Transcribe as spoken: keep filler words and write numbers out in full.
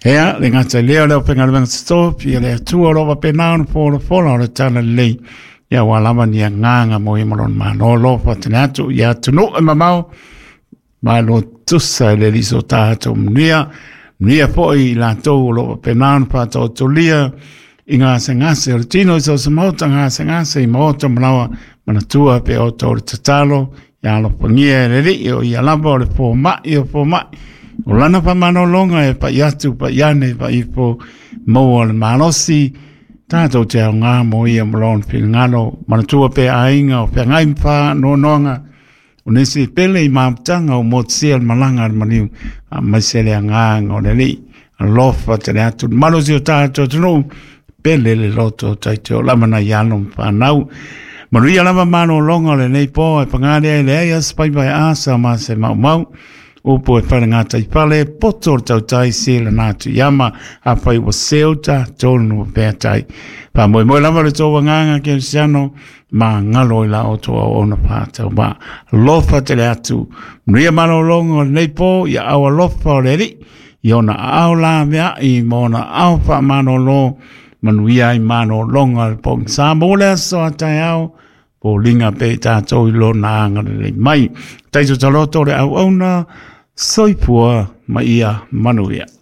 Hea, le ngata leo leo penga lewang stop, ia le tua roba penao na pōra pōra o le tana lei. Ia walama ni a nganga mo i maron mano lofa tene atu, ia tunu e mamau, ma lo tusa le liso tātou mnia, mnia po i la tau roba penao na pātou tulia, i ngā se ngase o le tino i so se mauta ngā se ngase i maota manawa, mana tua pe o tau le tatalo, ia lo pangia e le li, o ia lamba o le pō mai o pō mai, o lana pa mano longa e pa iatu pa iane pa ipo mo al malosi tato te ngā mo ia molon pil ngalo manatua pe ainga o pe ngai pa no nonga o nesi pele i maamtanga o motsi al malanga al maniu a maisele a ngā o le li a lofa te le atu malosi o tato tunu pele le loto taito lamana yalom pa nau manuia lama mano longa le nei po e pangare e le eia spai bai asa ma se mau mau upo e whare ngāta i pale, poto o tau tai sila nātu yama, a whai wa seota, tōnu o pētai. Pa moe moe lama le tōwa nganga ke siano, ma ngalo i la o tōa o na pātau, ma lofa te le atu. Mria mano longo nei pō, ia awa lofa o le ri, i ona au la mea, i mona au wha mano lo, manuia i mano longa le pōng. Sā mōle aso a tai au, po linga pe tātou i lo nā ngare le mai. Taitu taloto le au au na, soipua ma ia manuia.